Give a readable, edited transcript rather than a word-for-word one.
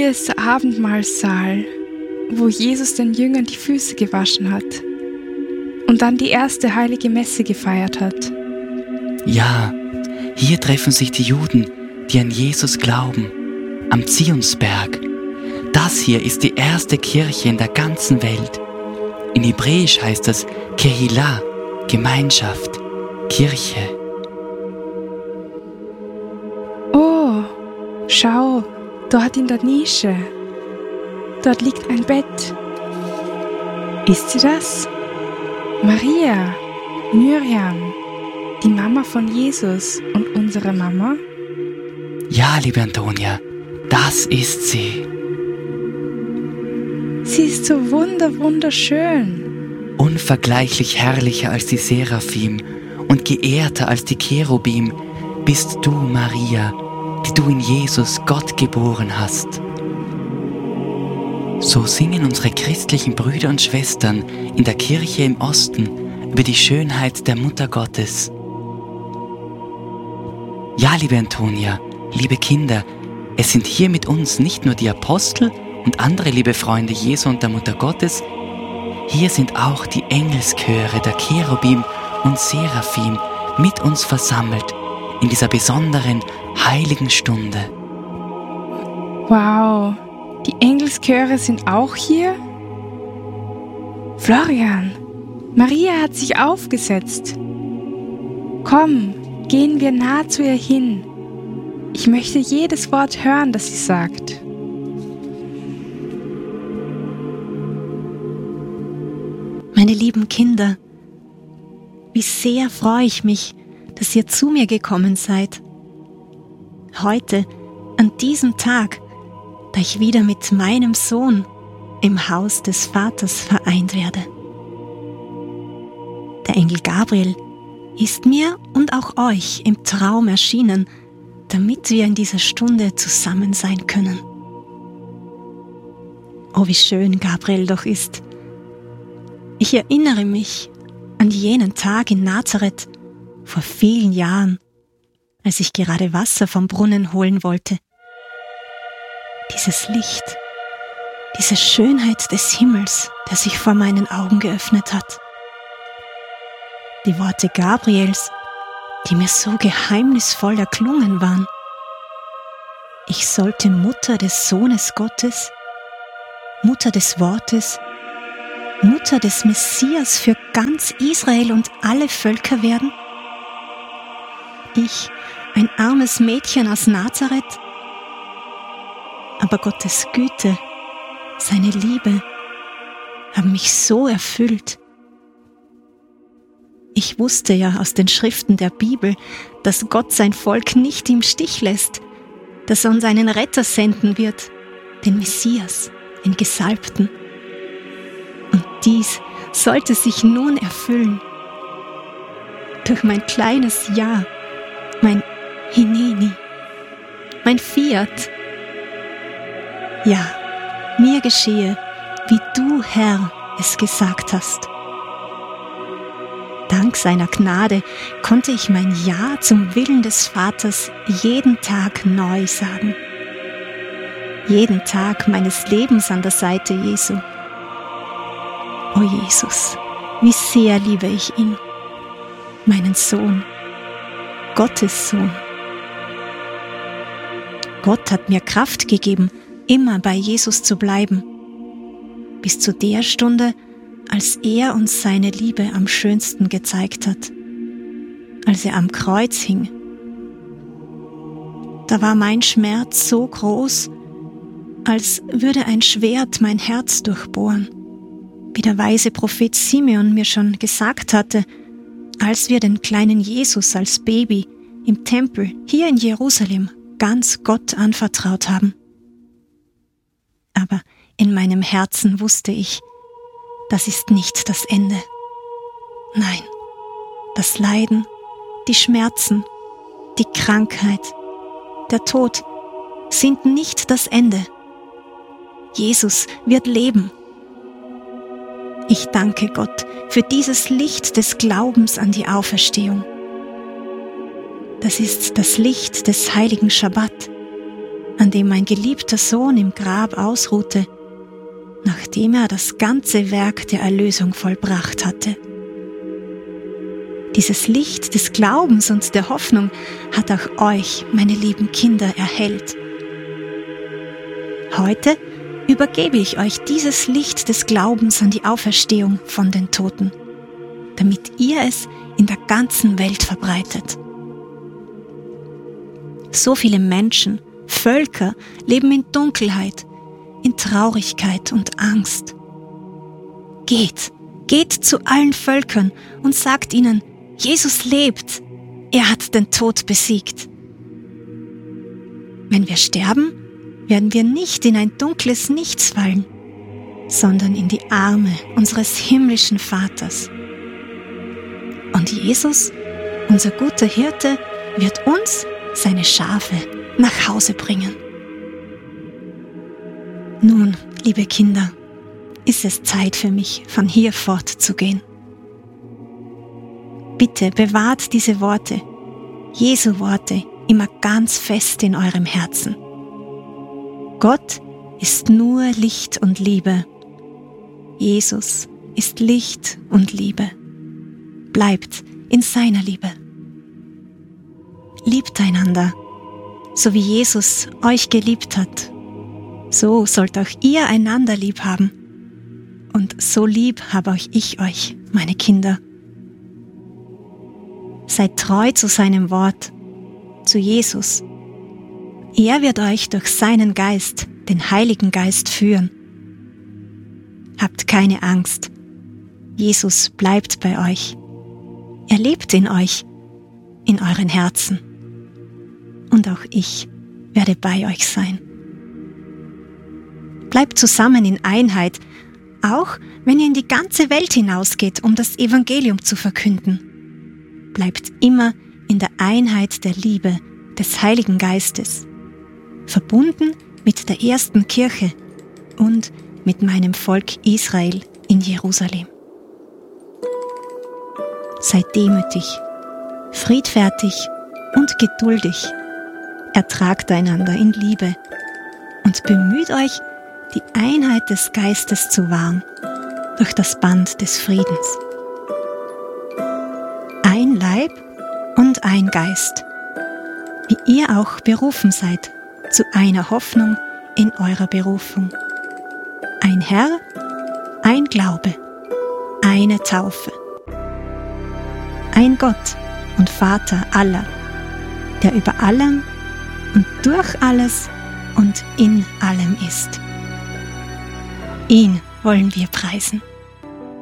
Hier ist der Abendmahlsaal, wo Jesus den Jüngern die Füße gewaschen hat und dann die erste heilige Messe gefeiert hat. Ja, hier treffen sich die Juden, die an Jesus glauben, am Zionsberg. Das hier ist die erste Kirche in der ganzen Welt. In Hebräisch heißt das Kehillah, Gemeinschaft, Kirche. Oh, schau, dort in der Nische. Dort liegt ein Bett. Ist sie das? Maria, Miriam, die Mama von Jesus und unsere Mama? Ja, liebe Antonia, das ist sie. Sie ist so wunderschön. Unvergleichlich herrlicher als die Seraphim und geehrter als die Cherubim bist du, Maria, die du in Jesus Gott geboren hast. So singen unsere christlichen Brüder und Schwestern in der Kirche im Osten über die Schönheit der Mutter Gottes. Ja, liebe Antonia, liebe Kinder, es sind hier mit uns nicht nur die Apostel und andere liebe Freunde Jesu und der Mutter Gottes, hier sind auch die Engelschöre der Cherubim und Seraphim mit uns versammelt in dieser besonderen heiligen Stunde. Wow, die Engelschöre sind auch hier? Florian, Maria hat sich aufgesetzt. Komm, gehen wir nah zu ihr hin. Ich möchte jedes Wort hören, das sie sagt. Meine lieben Kinder, wie sehr freue ich mich, dass ihr zu mir gekommen seid. Heute, an diesem Tag, da ich wieder mit meinem Sohn im Haus des Vaters vereint werde. Der Engel Gabriel ist mir und auch euch im Traum erschienen, damit wir in dieser Stunde zusammen sein können. Oh, wie schön Gabriel doch ist. Ich erinnere mich an jenen Tag in Nazareth vor vielen Jahren, als ich gerade Wasser vom Brunnen holen wollte. Dieses Licht, diese Schönheit des Himmels, der sich vor meinen Augen geöffnet hat. Die Worte Gabriels, die mir so geheimnisvoll erklungen waren. Ich sollte Mutter des Sohnes Gottes, Mutter des Wortes, Mutter des Messias für ganz Israel und alle Völker werden? Ich, ein armes Mädchen aus Nazareth? Aber Gottes Güte, seine Liebe haben mich so erfüllt. Ich wusste ja aus den Schriften der Bibel, dass Gott sein Volk nicht im Stich lässt, dass er uns einen Retter senden wird, den Messias, den Gesalbten. Und dies sollte sich nun erfüllen. Durch mein kleines Ja, mein Hineni, mein Fiat. Ja, mir geschehe, wie du, Herr, es gesagt hast. Dank seiner Gnade konnte ich mein Ja zum Willen des Vaters jeden Tag neu sagen. Jeden Tag meines Lebens an der Seite Jesu. O Jesus, wie sehr liebe ich ihn, meinen Sohn, Gottes Sohn. Gott hat mir Kraft gegeben, immer bei Jesus zu bleiben, bis zu der Stunde, als er uns seine Liebe am schönsten gezeigt hat, als er am Kreuz hing. Da war mein Schmerz so groß, als würde ein Schwert mein Herz durchbohren, wie der weise Prophet Simeon mir schon gesagt hatte, als wir den kleinen Jesus als Baby im Tempel hier in Jerusalem ganz Gott anvertraut haben. Aber in meinem Herzen wusste ich, das ist nicht das Ende. Nein, das Leiden, die Schmerzen, die Krankheit, der Tod sind nicht das Ende. Jesus wird leben. Ich danke Gott für dieses Licht des Glaubens an die Auferstehung. Das ist das Licht des heiligen Schabbat, an dem mein geliebter Sohn im Grab ausruhte, nachdem er das ganze Werk der Erlösung vollbracht hatte. Dieses Licht des Glaubens und der Hoffnung hat auch euch, meine lieben Kinder, erhellt. Heute übergebe ich euch dieses Licht des Glaubens an die Auferstehung von den Toten, damit ihr es in der ganzen Welt verbreitet. So viele Menschen, Völker leben in Dunkelheit, in Traurigkeit und Angst. Geht zu allen Völkern und sagt ihnen, Jesus lebt, er hat den Tod besiegt. Wenn wir sterben, werden wir nicht in ein dunkles Nichts fallen, sondern in die Arme unseres himmlischen Vaters. Und Jesus, unser guter Hirte, wird uns, seine Schafe, nach Hause bringen. Nun, liebe Kinder, ist es Zeit für mich, von hier fortzugehen. Bitte bewahrt diese Worte, Jesu Worte, immer ganz fest in eurem Herzen. Gott ist nur Licht und Liebe. Jesus ist Licht und Liebe. Bleibt in seiner Liebe. Liebt einander, so wie Jesus euch geliebt hat. So sollt auch ihr einander lieb haben. Und so lieb habe auch ich euch, meine Kinder. Seid treu zu seinem Wort, zu Jesus. Er wird euch durch seinen Geist, den Heiligen Geist, führen. Habt keine Angst. Jesus bleibt bei euch. Er lebt in euch, in euren Herzen. Und auch ich werde bei euch sein. Bleibt zusammen in Einheit, auch wenn ihr in die ganze Welt hinausgeht, um das Evangelium zu verkünden. Bleibt immer in der Einheit der Liebe des Heiligen Geistes, verbunden mit der ersten Kirche und mit meinem Volk Israel in Jerusalem. Seid demütig, friedfertig und geduldig, ertragt einander in Liebe und bemüht euch, die Einheit des Geistes zu wahren durch das Band des Friedens. Ein Leib und ein Geist, wie ihr auch berufen seid zu einer Hoffnung in eurer Berufung. Ein Herr, ein Glaube, eine Taufe. Ein Gott und Vater aller, der über allem und durch alles und in allem ist. Ihn wollen wir preisen.